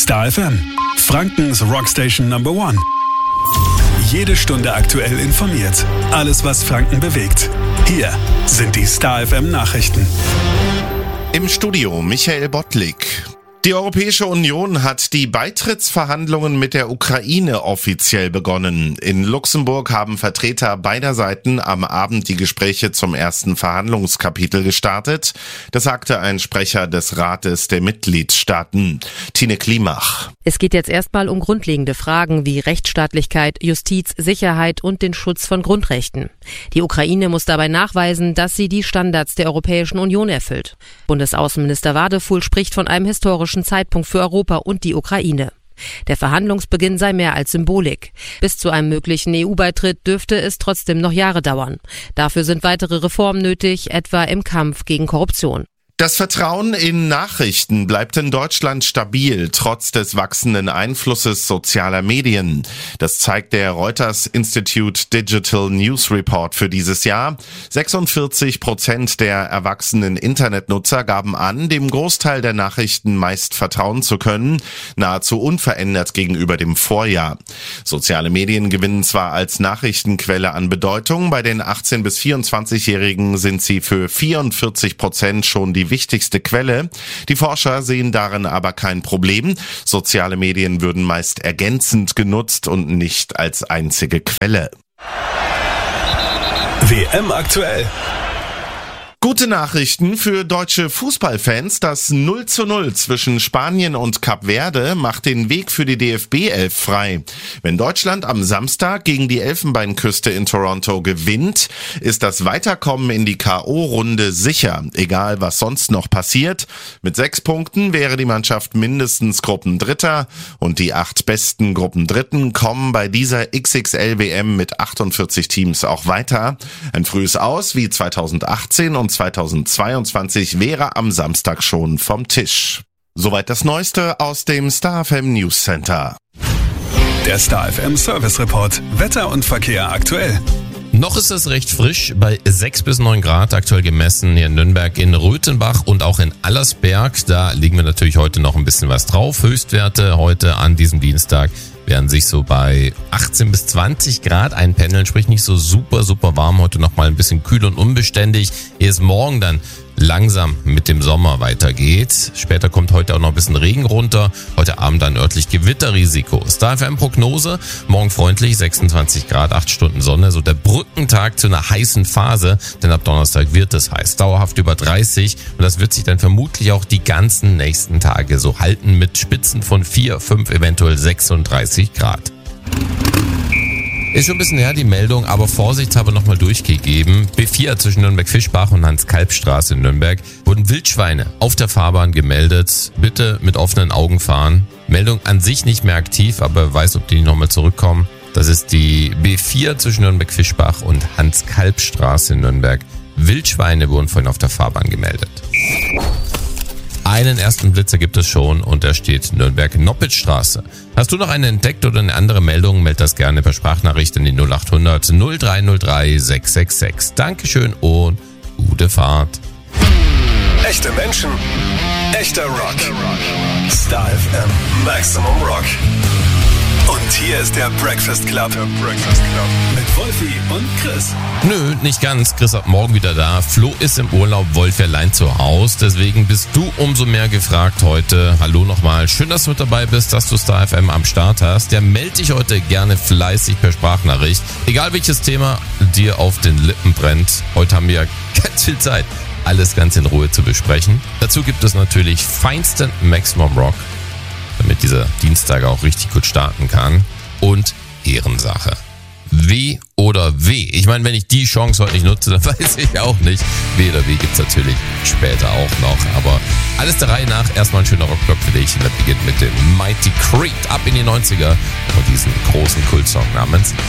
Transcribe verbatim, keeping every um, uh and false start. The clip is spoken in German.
Star F M, Frankens Rockstation Number One. Jede Stunde aktuell informiert. Alles, was Franken bewegt. Hier sind die Star F M Nachrichten. Im Studio Michael Bottlik. Die Europäische Union hat die Beitrittsverhandlungen mit der Ukraine offiziell begonnen. In Luxemburg haben Vertreter beider Seiten am Abend die Gespräche zum ersten Verhandlungskapitel gestartet. Das sagte ein Sprecher des Rates der Mitgliedstaaten. Tine Klimach. Es geht jetzt erstmal um grundlegende Fragen wie Rechtsstaatlichkeit, Justiz, Sicherheit und den Schutz von Grundrechten. Die Ukraine muss dabei nachweisen, dass sie die Standards der Europäischen Union erfüllt. Bundesaußenminister Wadefuhl spricht von einem historischen Zeitpunkt für Europa und die Ukraine. Der Verhandlungsbeginn sei mehr als Symbolik. Bis zu einem möglichen E U-Beitritt dürfte es trotzdem noch Jahre dauern. Dafür sind weitere Reformen nötig, etwa im Kampf gegen Korruption. Das Vertrauen in Nachrichten bleibt in Deutschland stabil, trotz des wachsenden Einflusses sozialer Medien. Das zeigt der Reuters Institute Digital News Report für dieses Jahr. sechsundvierzig Prozent der erwachsenen Internetnutzer gaben an, dem Großteil der Nachrichten meist vertrauen zu können, nahezu unverändert gegenüber dem Vorjahr. Soziale Medien gewinnen zwar als Nachrichtenquelle an Bedeutung, bei den achtzehn- bis vierundzwanzigjährigen sind sie für vierundvierzig Prozent schon die wichtigste Quelle. Die Forscher sehen darin aber kein Problem. Soziale Medien würden meist ergänzend genutzt und nicht als einzige Quelle. W M aktuell. Gute Nachrichten für deutsche Fußballfans. Das null zu null zwischen Spanien und Kap Verde macht den Weg für die D F B elf frei. Wenn Deutschland am Samstag gegen die Elfenbeinküste in Toronto gewinnt, ist das Weiterkommen in die K O-Runde sicher, egal was sonst noch passiert. Mit sechs Punkten wäre die Mannschaft mindestens Gruppendritter und die acht besten Gruppendritten kommen bei dieser X X L-W M mit achtundvierzig Teams auch weiter. Ein frühes Aus wie zweitausendachtzehn und zweitausendzweiundzwanzig wäre am Samstag schon vom Tisch. Soweit das Neueste aus dem Star F M News Center. Der Star F M Service Report. Wetter und Verkehr aktuell. Noch ist es recht frisch, bei sechs bis neun Grad aktuell gemessen hier in Nürnberg, in Röthenbach und auch in Allersberg. Da liegen wir natürlich heute noch ein bisschen was drauf. Höchstwerte heute an diesem Dienstag werden sich so bei achtzehn bis zwanzig Grad einpendeln, sprich nicht so super, super warm. Heute noch mal ein bisschen kühl und unbeständig. Ehe es morgen dann langsam mit dem Sommer weitergeht. Später kommt heute auch noch ein bisschen Regen runter. Heute Abend ein örtlich Gewitterrisiko. Star F M Prognose, morgen freundlich, sechsundzwanzig Grad, acht Stunden Sonne. So der Brückentag zu einer heißen Phase, denn ab Donnerstag wird es heiß. Dauerhaft über dreißig und das wird sich dann vermutlich auch die ganzen nächsten Tage so halten mit Spitzen von vier, fünf, eventuell sechsunddreißig Grad. Ist schon ein bisschen her, die Meldung, aber vorsichtshalber nochmal durchgegeben. B vier zwischen Nürnberg-Fischbach und Hans-Kalb-Straße in Nürnberg wurden Wildschweine auf der Fahrbahn gemeldet. Bitte mit offenen Augen fahren. Meldung an sich nicht mehr aktiv, aber wer weiß, ob die nochmal zurückkommen. Das ist die B vier zwischen Nürnberg-Fischbach und Hans-Kalb-Straße in Nürnberg. Wildschweine wurden vorhin auf der Fahrbahn gemeldet. Einen ersten Blitzer gibt es schon und der steht Nürnberg-Noppitstraße. Hast du noch einen entdeckt oder eine andere Meldung, meld das gerne per Sprachnachricht in die null acht hundert null drei null drei sechs sechs sechs. Dankeschön und gute Fahrt. Echte Menschen, echter Rock. Star F M Maximum Rock. Und hier ist der Breakfast Club. Der Breakfast Club. Mit Wolfi und Chris. Nö, nicht ganz. Chris ab morgen wieder da. Flo ist im Urlaub, Wolfi allein zu Hause. Deswegen bist du umso mehr gefragt heute. Hallo nochmal. Schön, dass du mit dabei bist, dass du Star F M am Start hast. Der meld dich heute gerne fleißig per Sprachnachricht. Egal welches Thema dir auf den Lippen brennt. Heute haben wir ganz viel Zeit, alles ganz in Ruhe zu besprechen. Dazu gibt es natürlich feinsten Maximum Rock, damit dieser Dienstag auch richtig gut starten kann. Und Ehrensache. W oder W. Ich meine, wenn ich die Chance heute nicht nutze, dann weiß ich auch nicht. W oder W gibt's natürlich später auch noch. Aber alles der Reihe nach. Erstmal ein schöner Rockblock für dich. Und der beginnt mit dem Mighty Creed ab in die neunziger und diesen großen Kultsong namens